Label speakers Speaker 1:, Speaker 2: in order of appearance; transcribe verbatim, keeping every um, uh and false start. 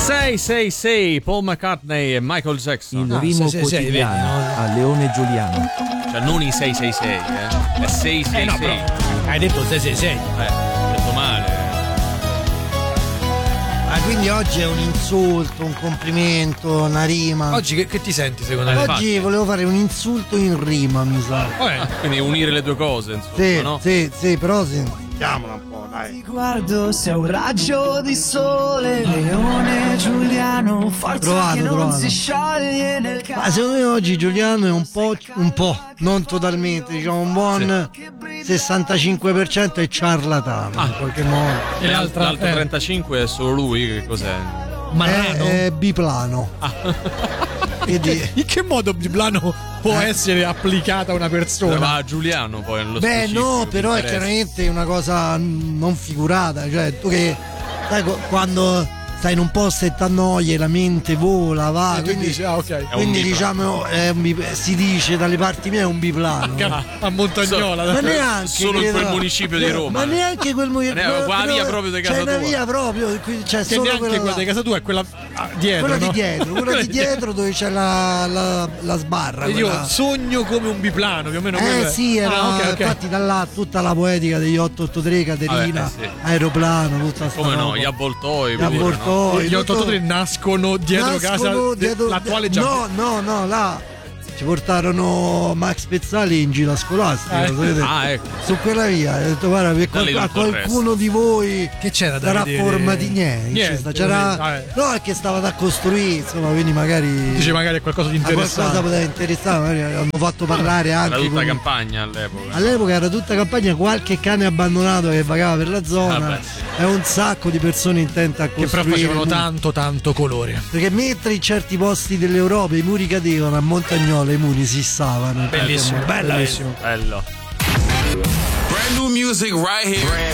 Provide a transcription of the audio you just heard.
Speaker 1: sei sei sei Paul McCartney e Michael Jackson.
Speaker 2: Il ah, rimo
Speaker 3: sei, sei,
Speaker 2: quotidiano
Speaker 3: sei, vedi, no?
Speaker 2: a Leone Giuliano.
Speaker 1: Cioè non i sei sei sei, eh. È sei sei sei.
Speaker 3: Eh no, però, hai detto sei sei sei.
Speaker 1: Eh, ho detto male.
Speaker 4: Ah, quindi oggi è un insulto, un complimento, una rima.
Speaker 3: Oggi che, che ti senti secondo me?
Speaker 4: Oggi
Speaker 1: infatti.
Speaker 4: volevo fare un insulto in rima, mi sa.
Speaker 3: Vabbè.
Speaker 1: Quindi unire le due cose, insomma,
Speaker 4: Sì,
Speaker 1: no?
Speaker 4: sì, sì, però sentiamola un po', dai.
Speaker 5: Ti guardo, sei un raggio di sole, Leone Giuliano, forza
Speaker 4: Provato,
Speaker 5: che non
Speaker 4: provato.
Speaker 5: si scioglie nel
Speaker 4: Ma
Speaker 5: caso.
Speaker 4: secondo me oggi Giuliano è un po', un po', non totalmente, diciamo un buon sessantacinque per cento è ciarlatano, in qualche modo.
Speaker 1: E
Speaker 3: l'altra-
Speaker 1: l'altro
Speaker 3: eh.
Speaker 1: trentacinque è solo lui, che cos'è?
Speaker 3: Marrano?
Speaker 4: È, è biplano. Quindi,
Speaker 3: In che modo biplano può
Speaker 4: Eh.
Speaker 3: essere applicata a una persona?
Speaker 1: Ma a Giuliano poi nello
Speaker 4: beh,
Speaker 1: specifico,
Speaker 4: no,
Speaker 1: che
Speaker 4: però è
Speaker 1: interessa.
Speaker 4: chiaramente una cosa mm, non figurata, cioè tu che sai co- quando stai in un posto e t'annoi e la mente vola, va,
Speaker 3: E tu
Speaker 4: quindi,
Speaker 3: dici, ah, ok.
Speaker 1: È un
Speaker 4: quindi
Speaker 1: biplano.
Speaker 4: diciamo è un bip- si dice dalle parti mie è un biplano.
Speaker 3: A, a Montagnola.
Speaker 4: Ma neanche
Speaker 1: Solo in
Speaker 4: credo-
Speaker 1: quel municipio di Roma.
Speaker 4: Ma neanche quel municipio.
Speaker 1: Ma ne- qua la via proprio di casa
Speaker 4: c'è una
Speaker 1: tua.
Speaker 4: via proprio, qui c'è
Speaker 3: che
Speaker 4: solo
Speaker 3: neanche
Speaker 4: quella,
Speaker 3: quella
Speaker 4: là.
Speaker 3: di casa tua è quella ah, dietro,
Speaker 4: Quella
Speaker 3: no?
Speaker 4: di dietro, quella di dietro dove c'è la, la, la sbarra.
Speaker 3: E io
Speaker 4: quella.
Speaker 3: sogno come un biplano, più o meno. quello
Speaker 4: Eh
Speaker 3: è.
Speaker 4: sì, era,
Speaker 3: Ah, ok, ok.
Speaker 4: infatti da là tutta la poetica degli otto otto tre, Caterina,
Speaker 1: Vabbè, eh sì.
Speaker 4: aeroplano, tutta sta
Speaker 1: Come no,
Speaker 4: roba.
Speaker 1: gli avvoltoi.
Speaker 4: Gli
Speaker 1: pure, no?
Speaker 4: avvoltoi,
Speaker 3: Gli
Speaker 4: tutto-
Speaker 3: ottocentotré nascono dietro
Speaker 4: nascono
Speaker 3: casa
Speaker 4: dietro-
Speaker 3: dell'attuale
Speaker 4: no,
Speaker 3: Giappone.
Speaker 4: no, no, là ci portarono Max Pezzali in gita scolastica,
Speaker 3: Eh.
Speaker 4: sapete?
Speaker 1: Ah, ecco.
Speaker 4: Su quella via, ho detto guarda, per
Speaker 1: Da lì
Speaker 4: qual- a
Speaker 1: tutto il
Speaker 4: qualcuno di voi
Speaker 3: Che c'era da
Speaker 4: sarà
Speaker 3: vedere?
Speaker 4: formati niente,
Speaker 3: Niente,
Speaker 4: c'è- c'era,
Speaker 3: così, eh.
Speaker 4: no, è che stava da costruire, insomma, quindi magari
Speaker 3: Dice magari è qualcosa di
Speaker 4: a qualcosa
Speaker 3: interessante.
Speaker 4: poteva interessare, magari hanno fatto parlare
Speaker 1: Era
Speaker 4: anche
Speaker 1: tutta
Speaker 4: con-
Speaker 1: campagna all'epoca.
Speaker 4: all'epoca era tutta campagna, qualche cane abbandonato che vagava per la zona,
Speaker 1: Ah, beh, sì.
Speaker 4: e un sacco di persone intente a
Speaker 3: Che però
Speaker 4: costruire
Speaker 3: facevano
Speaker 4: muri.
Speaker 3: tanto tanto colore.
Speaker 4: Perché mentre in certi posti dell'Europa i muri cadevano, a Montagnola i muri si stavano.
Speaker 3: Bellissimo,
Speaker 4: Bella,
Speaker 3: bellissimo.
Speaker 1: Bello.
Speaker 6: Brand new music right here.